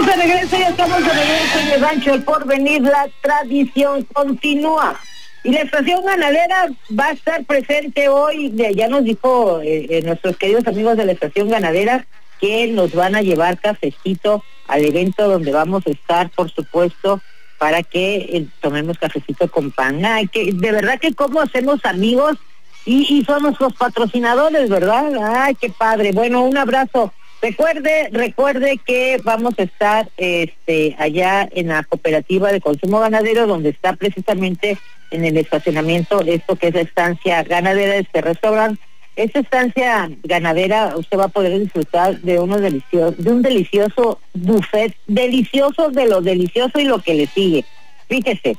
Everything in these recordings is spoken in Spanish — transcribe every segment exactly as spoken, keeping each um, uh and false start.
de regreso, ya estamos de regreso en el Rancho El Porvenir, la tradición continúa. Y la estación ganadera va a estar presente hoy, ya nos dijo eh, eh, nuestros queridos amigos de la estación ganadera que nos van a llevar cafecito al evento donde vamos a estar, por supuesto, para que eh, tomemos cafecito con pan. Ay, que de verdad que cómo hacemos amigos y, y somos los patrocinadores, ¿verdad? Ay, qué padre. Bueno, un abrazo. Recuerde, recuerde que vamos a estar este allá en la cooperativa de consumo ganadero, donde está precisamente en el estacionamiento esto que es la estancia ganadera, este restaurante. Esta estancia ganadera usted va a poder disfrutar de uno delicioso, de un delicioso buffet, delicioso de lo delicioso y lo que le sigue. Fíjese,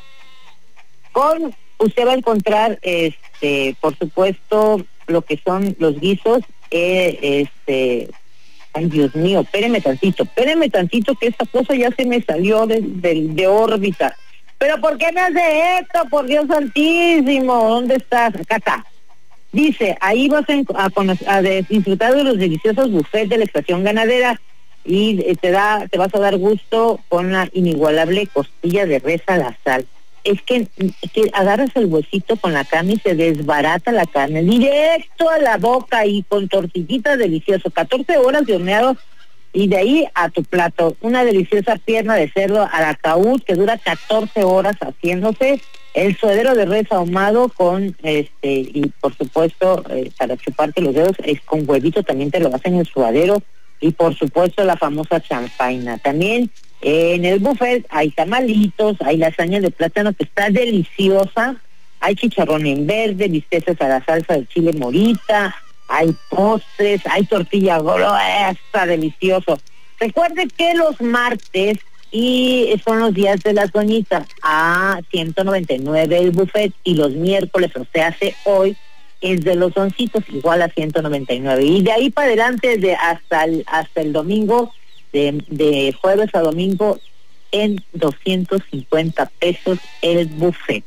con usted va a encontrar este, por supuesto, lo que son los guisos, eh, este ay, Dios mío, espéreme tantito, espéreme tantito que esta cosa ya se me salió de, de, de órbita. ¿Pero por qué me hace esto? Por Dios santísimo, ¿dónde estás? Acá está. Dice, ahí vas a, a, conocer, a disfrutar de los deliciosos buffets de la estación ganadera y eh, te da, te vas a dar gusto con la inigualable costilla de res a la sal. Es que, que agarras el huesito con la carne y se desbarata la carne, directo a la boca y con tortillita delicioso, catorce horas de horneado y de ahí a tu plato, una deliciosa pierna de cerdo al ataúd que dura catorce horas haciéndose, el suadero de res ahumado con, este, y por supuesto, eh, para chuparte los dedos, es con huevito, también te lo hacen en el suadero, y por supuesto la famosa chanfaina. También en el buffet hay tamalitos, hay lasaña de plátano que está deliciosa, hay chicharrón en verde, bisteces a la salsa de chile morita, hay postres, hay tortilla gruesa, delicioso. Recuerde que los martes y son los días de las doñitas a ciento noventa y nueve el buffet y los miércoles, o sea, hace hoy, es de los doncitos igual a ciento noventa y nueve. Y de ahí para adelante, de hasta el, hasta el domingo, de, de jueves a domingo, en doscientos cincuenta pesos el buffet.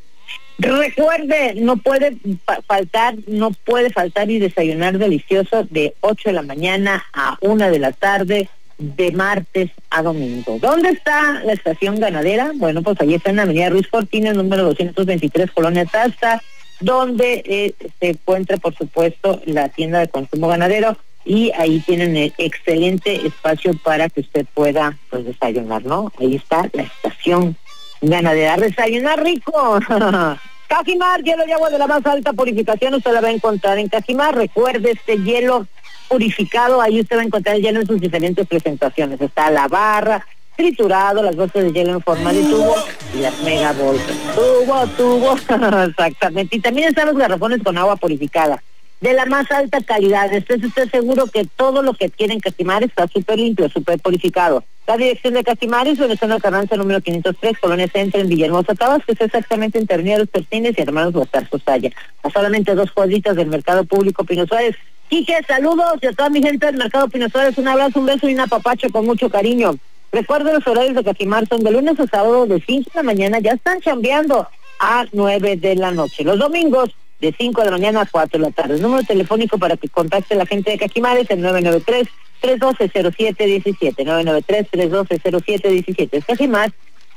Recuerde, no puede faltar, no puede faltar y desayunar delicioso de ocho de la mañana a una de la tarde, de martes a domingo. ¿Dónde está la estación ganadera? Bueno, pues ahí está en la avenida Ruiz Cortines, número doscientos veintitrés, Colonia Tasta, donde eh, se encuentra, por supuesto, la tienda de consumo ganadero, y ahí tienen el excelente espacio para que usted pueda, pues, desayunar, ¿no? Ahí está la estación ganadera. ¡Desayunar rico! Cajimar, hielo y agua de la más alta purificación, usted la va a encontrar en Cajimar. Recuerde, este hielo purificado, ahí usted va a encontrar el hielo en sus diferentes presentaciones. Está la barra, triturado, las bolsas de hielo en forma de tubo y las mega bolsas. Tubo, tubo, exactamente. Y también están los garrafones con agua purificada, de la más alta calidad. Esté usted seguro que todo lo que adquiere en Cajimar está súper limpio, súper purificado. La dirección de Cajimar es donde está en la Carranza número quinientos tres, Colonia Centro, en Villahermosa, Tabasco, que es exactamente entre Avenida Los Pertines y Hermanos Guastar Sosaya, a solamente dos cuadritas del Mercado Público Pino Suárez. Quique, saludos, y a toda mi gente del Mercado Pino Suárez, un abrazo, un beso y un apapacho con mucho cariño. Recuerden, los horarios de Cajimar son de lunes a sábado de cinco de la mañana, ya están chambeando a nueve de la noche. Los domingos de cinco de la mañana a cuatro de la tarde. El número telefónico para que contacte a la gente de Cajimar es el nueve nueve tres, tres uno dos, cero siete uno siete, nueve nueve tres, tres uno dos, cero siete uno siete. Es Cajimar.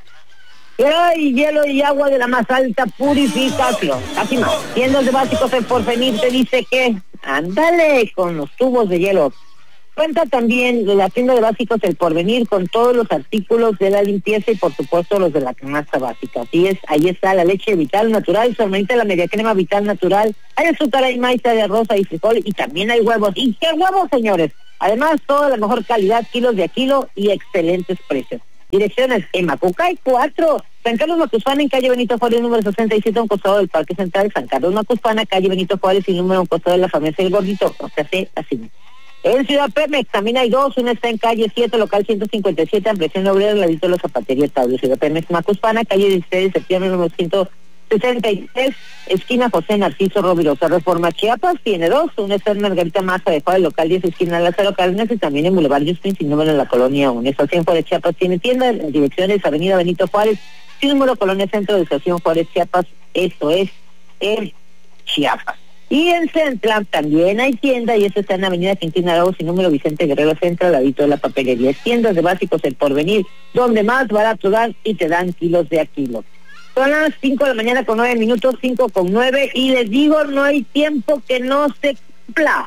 Hay hielo y agua de la más alta purificación. Cajimar. Tiendas de básicos en Porvenir te dice que ándale con los tubos de hielo. Cuenta también de la tienda de básicos El Porvenir con todos los artículos de la limpieza y por supuesto los de la canasta básica. Así es, ahí está la leche Vital Natural, su hermanita la media crema Vital Natural, hay azúcar, hay maíz, de arroz, hay frijol y también hay huevos. ¿Y qué huevos, señores? Además, toda la mejor calidad, kilos de a kilo y excelentes precios. Direcciones en Macucay cuatro, San Carlos Macuspana en calle Benito Juárez número sesenta y siete, a un costado del Parque Central, San Carlos Macuspana, calle Benito Juárez y número a un costado de la farmacia El Gordito, o sea, sí, así. En Ciudad Pemex también hay dos, una está en calle siete, local ciento cincuenta y siete, ampliación obrera, al ladito de la zapatería Tauro. Ciudad Pemex Macuspana, calle dieciséis de septiembre, número ciento sesenta y tres, esquina José Narciso Rovirosa, Reforma Chiapas, tiene dos, una está en Margarita Maza de Juárez, local diez, esquina Lázaro Cárdenas, y también en Boulevard Justin, sin número en la colonia uno. Estación Juárez Chiapas tiene tienda, la dirección es Avenida Benito Juárez, sin número, colonia Centro de Estación Juárez Chiapas, esto es el Chiapas. Y en Central también hay tienda, y esta está en Avenida Quintana Roo, sin número Vicente Guerrero Central, al ladito de la papelería. Tiendas de básicos El Porvenir, donde más barato dan y te dan kilos de a kilo. Son las cinco de la mañana con nueve minutos, cinco con nueve, y les digo, no hay tiempo que no se cumpla.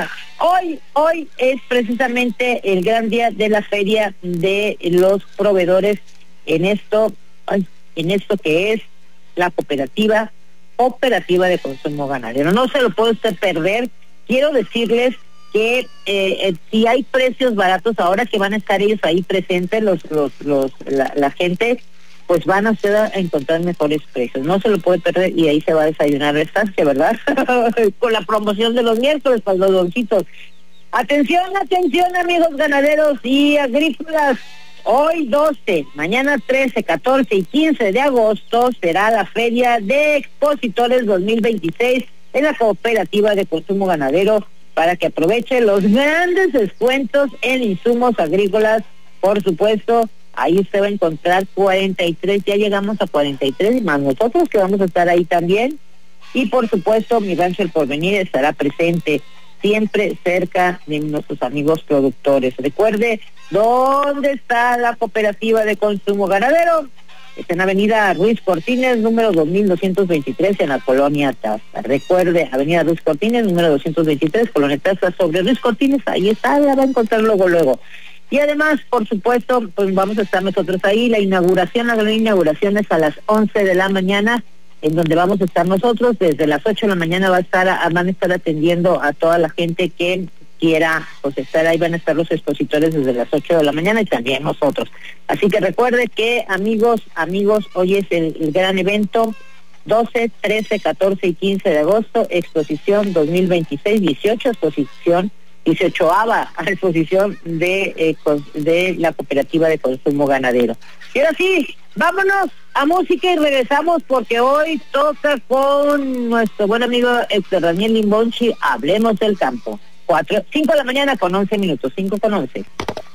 Hoy, hoy es precisamente el gran día de la feria de los proveedores en esto, ay, en esto que es la cooperativa, cooperativa de consumo ganadero. No se lo puede usted perder. Quiero decirles que eh, eh, si hay precios baratos, ahora que van a estar ellos ahí presentes, los, los, los, la, la gente, pues van a usted a encontrar mejores precios. No se lo puede perder, y ahí se va a desayunar de estancia, ¿verdad? Con la promoción de los miércoles para los doncitos. Atención, atención, amigos ganaderos y agrícolas. Hoy doce, mañana trece, catorce y quince de agosto será la Feria de Expositores dos mil veintiséis en la Cooperativa de Consumo Ganadero, para que aproveche los grandes descuentos en insumos agrícolas. Por supuesto, ahí usted va a encontrar cuarenta y tres, ya llegamos a cuarenta y tres, más nosotros que vamos a estar ahí también. Y por supuesto, Mi Rancho El Porvenir estará presente, siempre cerca de nuestros amigos productores. Recuerde, ¿dónde está la Cooperativa de Consumo Ganadero? Está en Avenida Ruiz Cortines, número dos mil doscientos veintitrés, en la Colonia Taza. Recuerde, Avenida Ruiz Cortines, número doscientos veintitrés, Colonia Taza, sobre Ruiz Cortines, ahí está, la va a encontrar luego, luego. Y además, por supuesto, pues vamos a estar nosotros ahí. La inauguración, la gran inauguración es a las once de la mañana, en donde vamos a estar nosotros. Desde las ocho de la mañana va a estar, van a estar atendiendo a toda la gente que quiera pues estar ahí. Van a estar los expositores desde las ocho de la mañana y también nosotros. Así que recuerde que, amigos, amigos, hoy es el, el gran evento, doce, trece, catorce y quince de agosto, exposición dos mil veintiséis, dieciocho, exposición, dieciochoava exposición de, eh, de la Cooperativa de Consumo Ganadero. Y ahora sí, vámonos a música y regresamos, porque hoy toca con nuestro buen amigo Héctor Daniel Limbonchi, Hablemos del Campo. Cuatro, cinco de la mañana con once minutos, cinco con once.